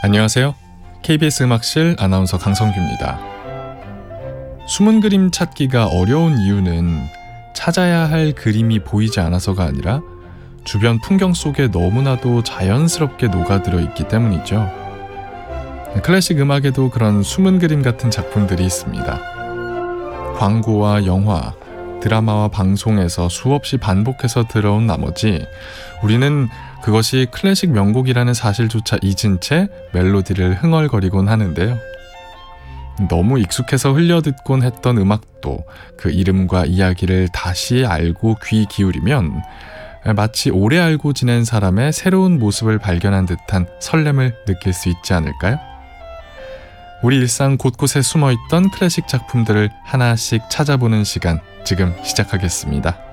안녕하세요. KBS 음악실 아나운서 강성규입니다. 숨은 그림 찾기가 어려운 이유는 찾아야 할 그림이 보이지 않아서가 아니라 주변 풍경 속에 너무나도 자연스럽게 녹아들어 있기 때문이죠. 클래식 음악에도 그런 숨은 그림 같은 작품들이 있습니다. 광고와 영화, 드라마와 방송에서 수없이 반복해서 들어온 나머지 우리는 그것이 클래식 명곡이라는 사실조차 잊은 채 멜로디를 흥얼거리곤 하는데요. 너무 익숙해서 흘려듣곤 했던 음악도 그 이름과 이야기를 다시 알고 귀 기울이면 마치 오래 알고 지낸 사람의 새로운 모습을 발견한 듯한 설렘을 느낄 수 있지 않을까요? 우리 일상 곳곳에 숨어있던 클래식 작품들을 하나씩 찾아보는 시간, 지금 시작하겠습니다.